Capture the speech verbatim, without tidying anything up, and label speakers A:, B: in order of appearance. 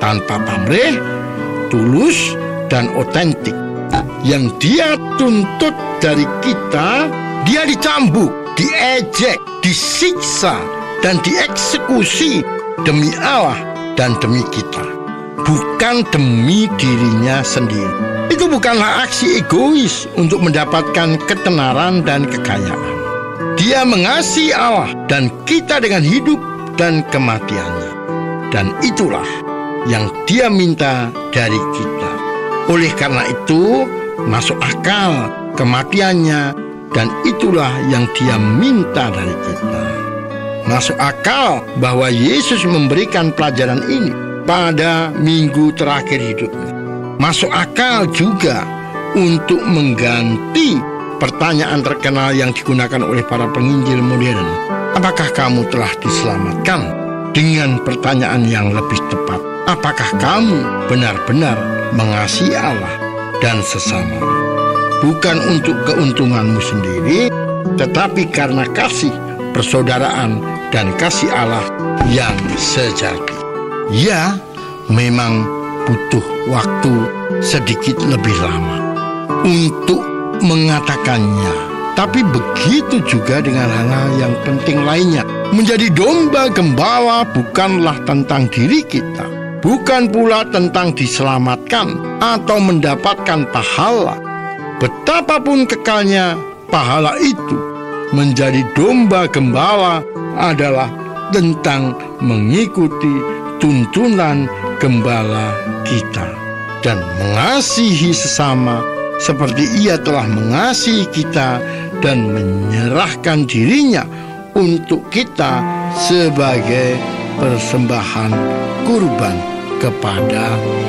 A: tanpa pamrih, tulus, dan otentik. Yang Dia tuntut dari kita, Dia dicambuk, diejek, disiksa, dan dieksekusi demi Allah dan demi kita, bukan demi dirinya sendiri. Itu bukanlah aksi egois untuk mendapatkan ketenaran dan kekayaan. Dia mengasihi Allah dan kita dengan hidup dan kematiannya. Dan itulah yang Dia minta dari kita. Oleh karena itu, masuk akal kematiannya, dan itulah yang Dia minta dari kita. Masuk akal bahwa Yesus memberikan pelajaran ini pada minggu terakhir hidupnya. Masuk akal juga untuk mengganti pertanyaan terkenal yang digunakan oleh para penginjil modern. Apakah kamu telah diselamatkan? Dengan pertanyaan yang lebih tepat, apakah kamu benar-benar mengasihi Allah dan sesama? Bukan untuk keuntunganmu sendiri, tetapi karena kasih persaudaraan dan kasih Allah yang sejati. Ya, memang butuh waktu sedikit lebih lama untuk mengatakannya. Tapi begitu juga dengan hal-hal yang penting lainnya. Menjadi domba gembala bukanlah tentang diri kita, bukan pula tentang diselamatkan atau mendapatkan pahala. Betapapun kekalnya pahala itu, menjadi domba gembala adalah tentang mengikuti tuntunan gembala kita dan mengasihi sesama seperti Ia telah mengasihi kita dan menyerahkan dirinya untuk kita sebagai persembahan kurban kepada